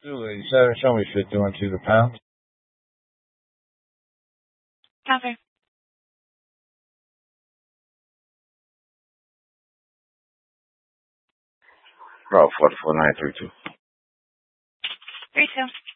287, show me 51 to the pound. Copy. Route 44932. 32.